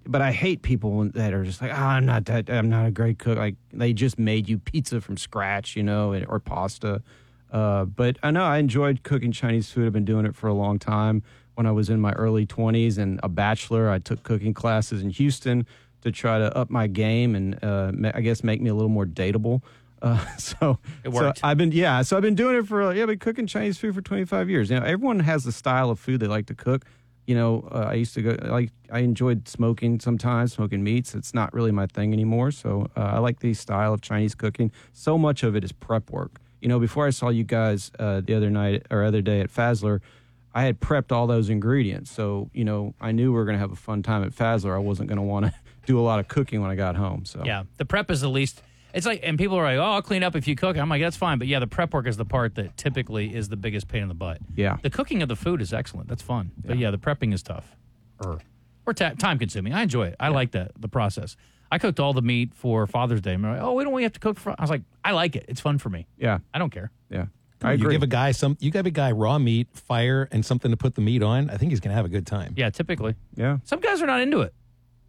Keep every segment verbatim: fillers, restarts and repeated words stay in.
but I hate people that are just like, oh, I'm not that, I'm not a great cook. Like they just made you pizza from scratch, you know, and, or pasta. Uh, but I know I enjoyed cooking Chinese food. I've been doing it for a long time. When I was in my early twenties and a bachelor, I took cooking classes in Houston to try to up my game and uh, I guess make me a little more dateable. Uh, so it worked. So I've been yeah. So I've been doing it for yeah. I've been cooking Chinese food for twenty-five years. You know, everyone has the style of food they like to cook. You know, uh, I used to go like I enjoyed smoking sometimes, smoking meats. It's not really my thing anymore. So uh, I like the style of Chinese cooking. So much of it is prep work. You know, before I saw you guys uh, the other night or other day at Fazler, I had prepped all those ingredients. So, you know, I knew we were going to have a fun time at Fazler. I wasn't going to want to do a lot of cooking when I got home. So yeah, the prep is the least. It's like, and people are like, oh, I'll clean up if you cook. I'm like, that's fine. But yeah, the prep work is the part that typically is the biggest pain in the butt. Yeah. The cooking of the food is excellent. That's fun. Yeah. But yeah, the prepping is tough. Or, or ta- time consuming. I enjoy it. I yeah. like that, the process. I cooked all the meat for Father's Day. I'm like, oh, we don't we have to cook for. I was like, I like it. It's fun for me. Yeah. I don't care. Yeah. I agree. You give a guy some. You give a guy raw meat, fire, and something to put the meat on. I think he's going to have a good time. Yeah, typically. Yeah. Some guys are not into it.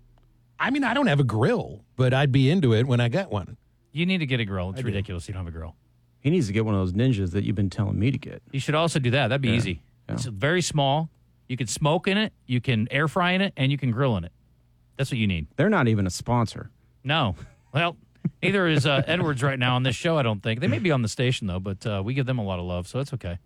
I mean, I don't have a grill, but I'd be into it when I got one. You need to get a grill. It's I ridiculous do. You don't have a grill. He needs to get one of those ninjas that you've been telling me to get. You should also do that. That'd be yeah. easy. Yeah. It's very small. You can smoke in it. You can air fry in it, and you can grill in it. That's what you need. They're not even a sponsor. No. Well, neither is uh, Edwards right now on this show, I don't think. They may be on the station, though, but uh, we give them a lot of love, so it's okay.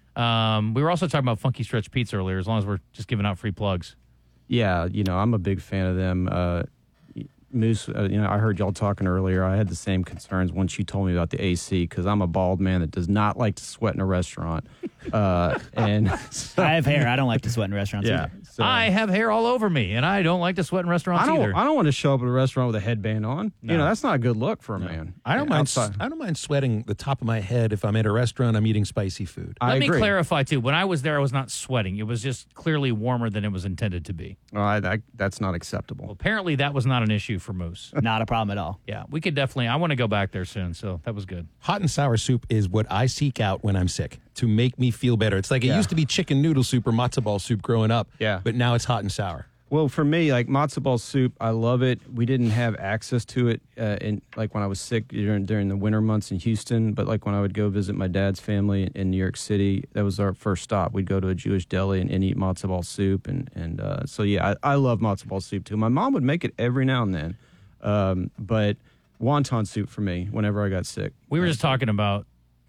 Um, we were also talking about Funky Stretch Pizza earlier, as long as we're just giving out free plugs. Yeah, you know, I'm a big fan of them. Uh, Moose, uh, you know, I heard y'all talking earlier. I had the same concerns once you told me about the A C because I'm a bald man that does not like to sweat in a restaurant. Uh, and so, I have hair. I don't like to sweat in restaurants yeah, either. So, I have hair all over me, and I don't like to sweat in restaurants I don't, either. I don't want to show up at a restaurant with a headband on. No. You know, that's not a good look for a no. man. I don't yeah, mind. outside. I don't mind sweating the top of my head if I'm at a restaurant. I'm eating spicy food. Let I me agree. clarify too. When I was there, I was not sweating. It was just clearly warmer than it was intended to be. Oh, I, I, that's not acceptable. Well, apparently, that was not an issue for Moose. Not a problem at all. Yeah, we could definitely. I want to go back there soon, so that was good. Hot and sour soup is what I seek out when I'm sick to make me feel better. It's like it Yeah. used to be chicken noodle soup or matzo ball soup growing up. Yeah. But now it's hot and sour. Well, for me, like matzo ball soup, I love it. We didn't have access to it uh, in like when I was sick during, during the winter months in Houston. But like when I would go visit my dad's family in, in New York City, that was our first stop. We'd go to a Jewish deli and, and eat matzo ball soup, and and uh, so yeah, I, I love matzo ball soup too. My mom would make it every now and then, um, but wonton soup for me whenever I got sick. We were just talking about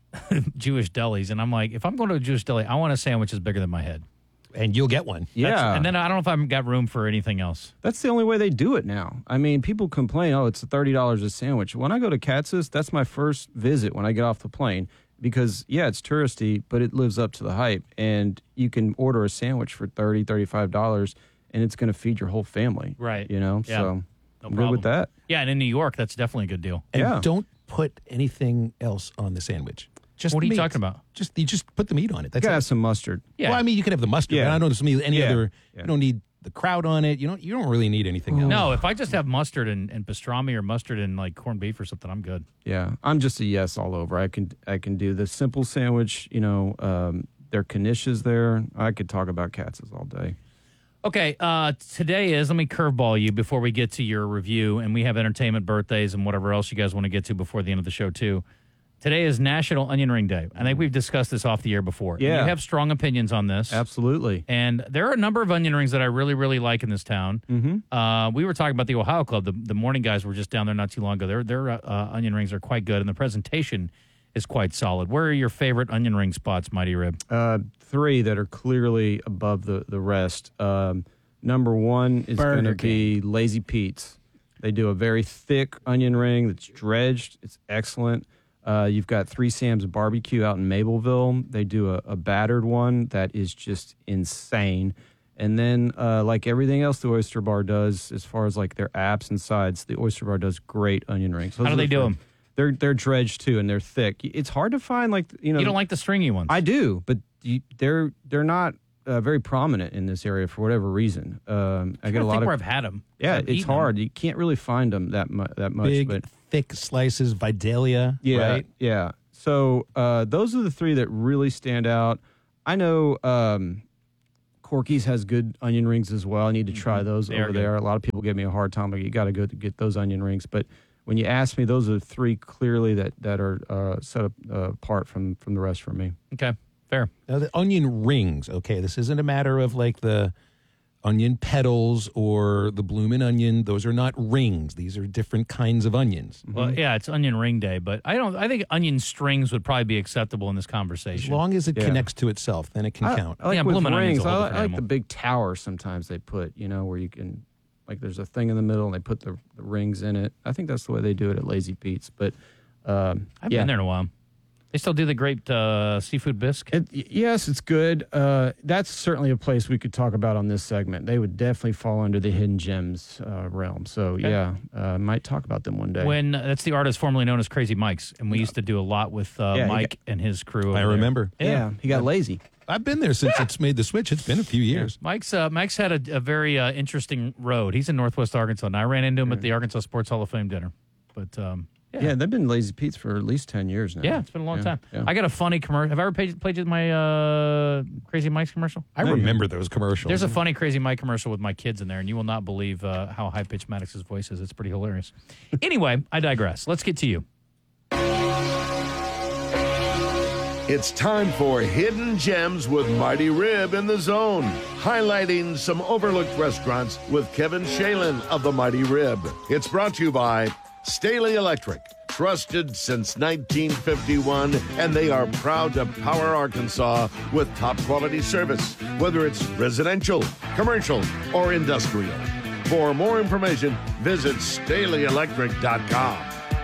Jewish delis, and I'm like, if I'm going to a Jewish deli, I want a sandwich that's bigger than my head. And you'll get one. Yeah, That's, and then I don't know if I've got room for anything else. That's the only way they do it now. I mean, people complain, oh, it's thirty dollars a sandwich. When I go to Katz's, that's my first visit when I get off the plane because, yeah, it's touristy, but it lives up to the hype. And you can order a sandwich for thirty dollars, thirty-five dollars, and it's going to feed your whole family. Right. You know? Yeah. So No I'm problem. good with that. Yeah, and in New York, that's definitely a good deal. And Yeah. don't put anything else on the sandwich. Just What the are you meat. talking about? Just you just put the meat on it. You That's got to it. have some mustard. Yeah. Well, I mean, you could have the mustard. Yeah. But I don't know any Yeah. other. Yeah. You don't need the kraut on it. You don't. You don't really need anything else. No, if I just have mustard and, and pastrami or mustard and like corned beef or something, I'm good. Yeah. I'm just a yes all over. I can I can do the simple sandwich, you know, um, their knishes there. I could talk about Katz's all day. Okay, uh, today is, let me curveball you before we get to your review, and we have entertainment, birthdays, and whatever else you guys want to get to before the end of the show, too. Today is National Onion Ring Day. I think we've discussed this off the air before. And Yeah. you have strong opinions on this. Absolutely. And there are a number of onion rings that I really, really like in this town. Mm-hmm. Uh, we were talking about the Ohio Club. The, the morning guys were just down there not too long ago. Their, their uh, onion rings are quite good, and the presentation is quite solid. Where are your favorite onion ring spots, Mighty Rib? Uh, three that are clearly above the, the rest. Um, number one is going to Burger be Lazy Pete's. They do a very thick onion ring that's dredged. It's excellent. Uh, you've got Three Sam's Barbecue out in Mableville. They do a, a battered one that is just insane. And then, uh, like everything else the Oyster Bar does, as far as like their apps and sides, the Oyster Bar does great onion rings. Those How do are they the do fir- them? They're they're dredged too, and they're thick. It's hard to find like you know. You don't like the stringy ones? I do, but you, they're they're not uh, very prominent in this area for whatever reason. Um, I I get a don't lot think of where I've had them. yeah. I've It's eaten 'em. hard. You can't really find them that mu- that much. Big, but thick slices, Vidalia. yeah, Right? yeah. So uh, those are the three that really stand out. I know um, Corky's has good onion rings as well. I need to try those They are over good. there. A lot of people give me a hard time. Like, you got to go to get those onion rings. But when you ask me, those are three clearly that that are uh, set up, uh, apart from from the rest for me. Okay, fair. Now, the onion rings, okay, this isn't a matter of like the onion petals or the bloomin' onion. Those are not rings. These are different kinds of onions. Well, yeah, it's onion ring day, but I don't. I think onion strings would probably be acceptable in this As conversation. long as it Yeah. connects to itself, then it can I, count. I like Yeah, with bloomin' onion's rings. a whole I, like- different I like animal. the big tower sometimes they put, you know, where you can, like, there's a thing in the middle and they put the, the rings in it. I think that's the way they do it at Lazy Pete's. But um, I've yeah. been there in a while. They still do the great uh, seafood bisque. It, y- yes, it's good. Uh, that's certainly a place we could talk about on this segment. They would definitely fall under the hidden gems uh, realm. So yeah, uh, might talk about them one day. When uh, that's the artist formerly known as Crazy Mike's, and we used to do a lot with uh, Yeah, he Mike and his crew. over I there. remember. yeah, he got lazy. I've been there since it's made the switch. It's been a few years. Mike's uh, Mike's had a, a very uh, interesting road. He's in Northwest Arkansas, and I ran into him at the Arkansas Sports Hall of Fame dinner. But um, yeah. Yeah. they've been Lazy Pete's for at least ten years now. Yeah, it's been a long Yeah, time. yeah. I got a funny commercial. Have I ever played, played you my uh, Crazy Mike's commercial? I No, you- remember those commercials. There's a funny Crazy Mike commercial with my kids in there, and you will not believe uh, how high pitched Maddox's voice is. It's pretty hilarious. Anyway, I digress. Let's get to you. It's time for Hidden Gems with Marty Rib in the Zone, highlighting some overlooked restaurants with Kevin Shalin of the Mighty Rib. It's brought to you by Staley Electric, trusted since nineteen fifty-one, and they are proud to power Arkansas with top quality service, whether it's residential, commercial, or industrial. For more information, visit staley electric dot com.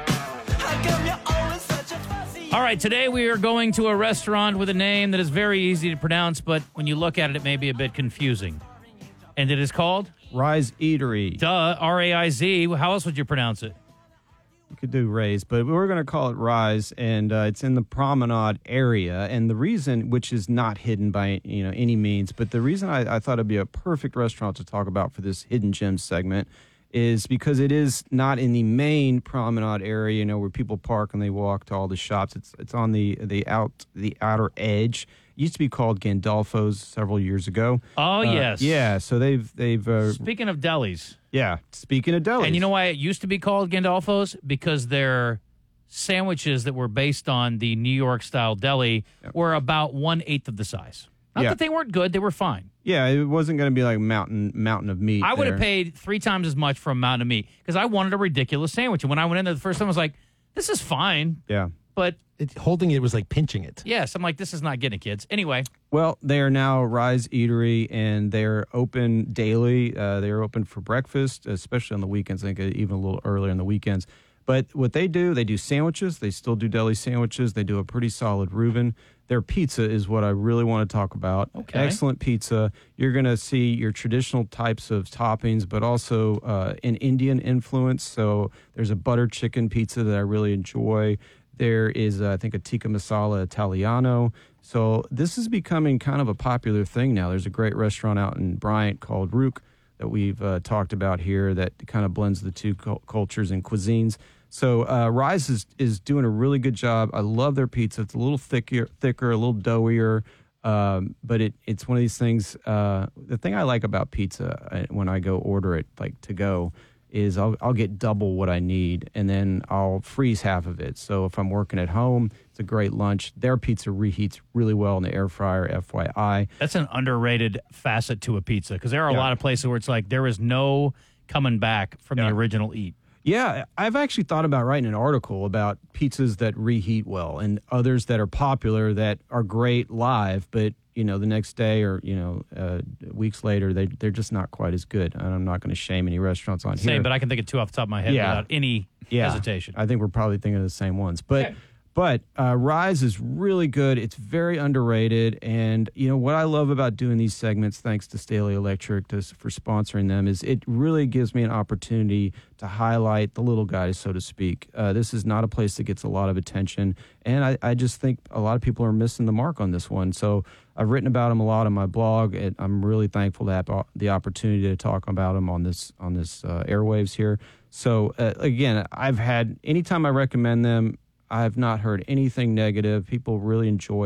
All right, today we are going to a restaurant with a name that is very easy to pronounce, but when you look at it, it may be a bit confusing. And it is called? Rise Eatery. Duh, R A I Z. How else would you pronounce it? You could do Raise, but we're going to call it Rise, and uh, it's in the Promenade area. And the reason, which is not hidden by you know any means, but the reason I, I thought it'd be a perfect restaurant to talk about for this Hidden Gems segment is because it is not in the main Promenade area, you know, where people park and they walk to all the shops. It's it's on the the out the outer edge. It used to be called Gandolfo's several years ago. Oh, Uh, yes. yeah. So they've they've uh, Speaking of delis, yeah. Speaking of delis, and you know why it used to be called Gandolfo's? Because their sandwiches that were based on the New York style deli were about one eighth of the size. Not Yeah. that they weren't good; they were fine. yeah, it wasn't going to be like mountain mountain of meat. I would have there. paid three times as much for a mountain of meat because I wanted a ridiculous sandwich. And when I went in there the first time, I was like, "This is fine," Yeah. but It, holding it was like pinching it. yes, I'm like, "This is not getting it, kids." Anyway, Well, they are now Rise Eatery, and they're open daily. Uh, they're open for breakfast, especially on the weekends. I think even a little earlier on the weekends. But what they do, they do sandwiches. They still do deli sandwiches. They do a pretty solid Reuben. Their pizza is what I really want to talk about. Okay. Excellent pizza. You're going to see your traditional types of toppings, but also uh, an Indian influence. So there's a butter chicken pizza that I really enjoy. There is, uh, I think, a tikka masala Italiano. So this is becoming kind of a popular thing now. There's a great restaurant out in Bryant called Rook that we've uh, talked about here that kind of blends the two cul- cultures and cuisines. So uh, Rise is, is doing a really good job. I love their pizza. It's a little thicker, thicker, a little doughier, um, but it, it's one of these things. Uh, the thing I like about pizza uh, when I go order it, like to go, is I'll, I'll get double what I need, and then I'll freeze half of it. So if I'm working at home, it's a great lunch. Their pizza reheats really well in the air fryer, F Y I. that's an underrated facet to a pizza because there are a Yeah. lot of places where it's like there is no coming back from Yeah. the original eat. Yeah, I've actually thought about writing an article about pizzas that reheat well and others that are popular that are great live, but you know the next day or you know uh, weeks later they they're just not quite as good. And I'm not going to shame any restaurants on Same, here. but I can think of two off the top of my head Yeah. without any yeah, hesitation. I think we're probably thinking of the same ones, but. Okay. But uh, Rise is really good. It's very underrated. And, you know, what I love about doing these segments, thanks to Staley Electric to, for sponsoring them, is it really gives me an opportunity to highlight the little guys, so to speak. Uh, this is not a place that gets a lot of attention. And I, I just think a lot of people are missing the mark on this one. So I've written about them a lot on my blog, and I'm really thankful to have uh, the opportunity to talk about them on this, on this uh, airwaves here. So, uh, again, I've had, anytime I recommend them, I've not heard anything negative. People really enjoy it.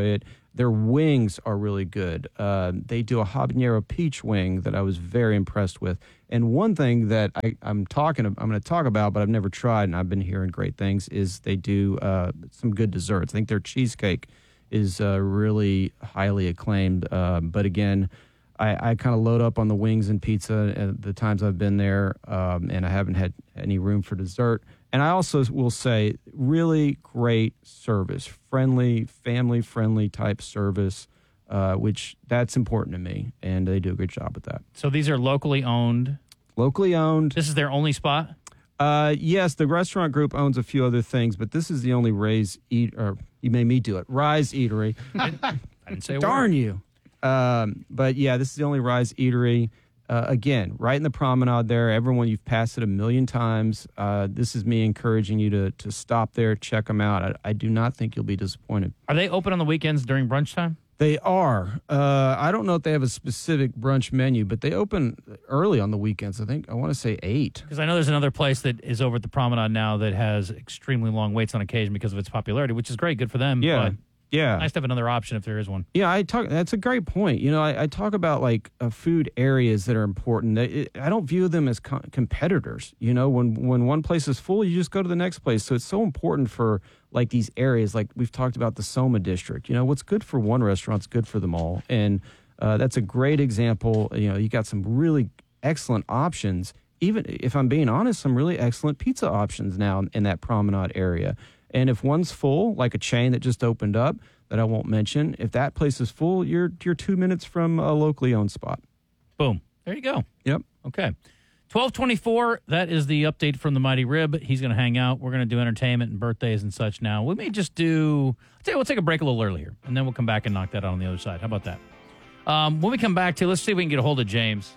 Their wings are really good. Uh, they do a habanero peach wing that I was very impressed with. And one thing that I, I'm talking, I'm going to talk about, but I've never tried, and I've been hearing great things, is they do uh, some good desserts. I think their cheesecake is uh, really highly acclaimed. Uh, but again, I, I kind of load up on the wings and pizza at the times I've been there, um, and I haven't had any room for dessert. And I also will say, really great service, friendly, family-friendly type service, uh, which that's important to me, and they do a good job with that. So these are locally owned. Locally owned. This is their only spot? Uh, yes, the restaurant group owns a few other things, but this is the only Rise Eat, or you made me do it, Rise Eatery. I didn't say a Darn word. you. Um, but yeah, this is the only Rise Eatery. Uh, again, right in the promenade there. Everyone, you've passed it a million times. Uh, this is me encouraging you to to stop there, check them out. I, I do not think you'll be disappointed. Are they open on the weekends during brunch time? They are. Uh, I don't know if they have a specific brunch menu, but they open early on the weekends. I think I want to say eight. Because I know there's another place that is over at the promenade now that has extremely long waits on occasion because of its popularity, which is great. Good for them. Yeah. But Yeah. nice to have another option if there is one. Yeah, I talk. That's a great point. You know, I, I talk about like uh, food areas that are important. It, I don't view them as co- competitors. You know, when when one place is full, you just go to the next place. So it's so important for like these areas. Like we've talked about the Soma district. You know, what's good for one restaurant's good for them all, and uh, that's a great example. You know, you got some really excellent options. Even if I'm being honest, some really excellent pizza options now in that promenade area. And if one's full, like a chain that just opened up that I won't mention, if that place is full, you're you're two minutes from a locally owned spot. Boom. There you go. Yep. Okay. twelve twenty-four, that is the update from the Mighty Rib. He's going to hang out. We're going to do entertainment and birthdays and such now. We may just do, I'll tell you, we'll take a break a little earlier, and then we'll come back and knock that out on the other side. How about that? Um, when we come back to, let's see if we can get a hold of James.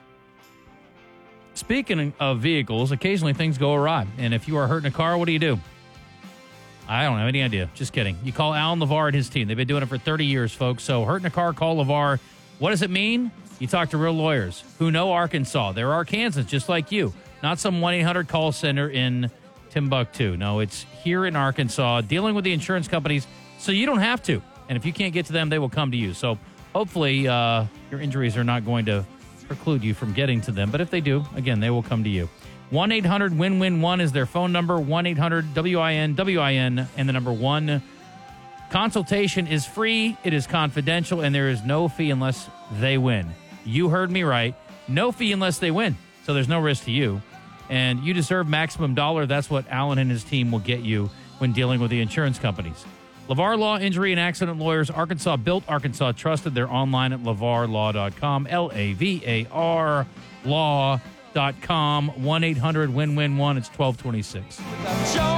Speaking of vehicles, occasionally things go awry. And if you are hurt in a car, what do you do? I don't have any idea. Just kidding. You call Alan LeVar and his team. They've been doing it for thirty years, folks. So hurt in a car, call LeVar. What does it mean? You talk to real lawyers who know Arkansas. They're Arkansans, just like you. Not some one eight hundred call center in Timbuktu. No, it's here in Arkansas, dealing with the insurance companies so you don't have to. And if you can't get to them, they will come to you. So hopefully uh, your injuries are not going to preclude you from getting to them. But if they do, again, they will come to you. one eight hundred win win one is their phone number. one eight hundred W I N W I N and the number one. Consultation is free. It is confidential, and there is no fee unless they win. You heard me right. No fee unless they win. So there's no risk to you. And you deserve maximum dollar. That's what Alan and his team will get you when dealing with the insurance companies. LeVar Law, Injury and Accident Lawyers, Arkansas built, Arkansas trusted. They're online at levar law dot com. L A V A R law dot com. one eight hundred win win one. It's twelve twenty-six.